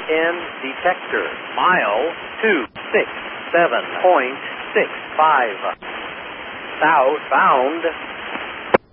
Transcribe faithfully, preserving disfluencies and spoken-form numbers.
N detector. Mile two six seven point six five. Southbound